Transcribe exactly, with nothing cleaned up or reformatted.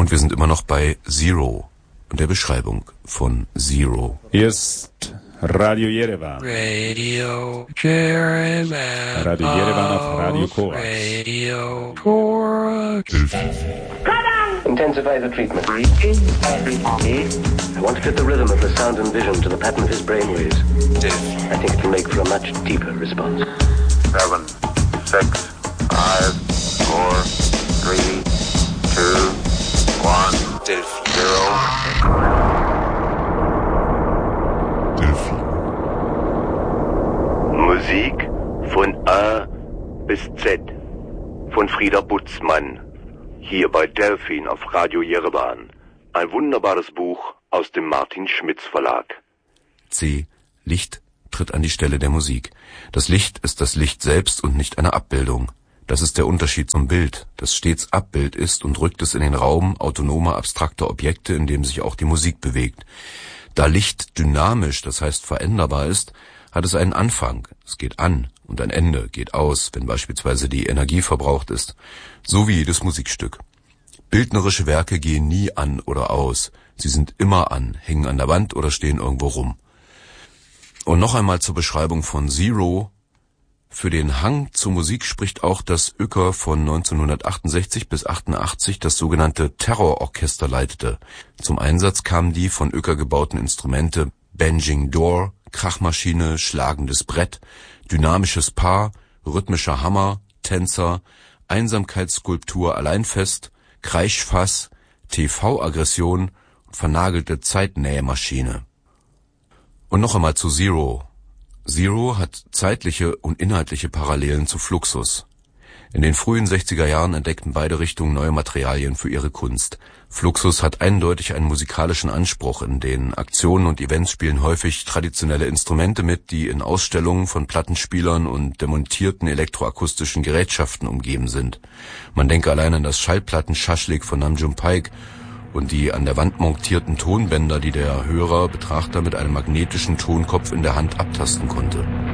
Und wir sind immer noch bei Zero und der Beschreibung von Zero. Hier ist Radio Yerevan. Radio Yerevan. Radio Yerevan auf Radio Korax. Radio Korax. Intensify the treatment. I want to fit the rhythm of the sound and vision to the pattern of his brainwaves. I think it will make for a much deeper response. Seven, six, five, four, three, two, one, zero. Musik von A bis Z von Frieda Butzmann. Hier bei Delphin auf Radio Yerevan. Ein wunderbares Buch aus dem Martin Schmitz Verlag. C. Licht tritt an die Stelle der Musik. Das Licht ist das Licht selbst und nicht eine Abbildung. Das ist der Unterschied zum Bild, das stets Abbild ist und rückt es in den Raum autonomer, abstrakter Objekte, in dem sich auch die Musik bewegt. Da Licht dynamisch, das heißt veränderbar ist, hat es einen Anfang, es geht an, und ein Ende geht aus, wenn beispielsweise die Energie verbraucht ist, so wie jedes Musikstück. Bildnerische Werke gehen nie an oder aus, sie sind immer an, hängen an der Wand oder stehen irgendwo rum. Und noch einmal zur Beschreibung von Zero. Für den Hang zur Musik spricht auch das Uecker von neunzehnhundertachtundsechzig bis achtundachtzig das sogenannte Terrororchester leitete. Zum Einsatz kamen die von Uecker gebauten Instrumente Banging Door, Krachmaschine, schlagendes Brett, dynamisches Paar, rhythmischer Hammer, Tänzer, Einsamkeitsskulptur Alleinfest, Kreischfass, T V-Aggression und vernagelte Zeitnähmaschine. Und noch einmal zu Zero. Zero hat zeitliche und inhaltliche Parallelen zu Fluxus. In den frühen sechziger Jahren entdeckten beide Richtungen neue Materialien für ihre Kunst. Fluxus hat eindeutig einen musikalischen Anspruch. In den Aktionen und Events spielen häufig traditionelle Instrumente mit, die in Ausstellungen von Plattenspielern und demontierten elektroakustischen Gerätschaften umgeben sind. Man denke allein an das Schallplatten-Schaschlik von Nam June Paik und die an der Wand montierten Tonbänder, die der Hörer, Betrachter mit einem magnetischen Tonkopf in der Hand abtasten konnte.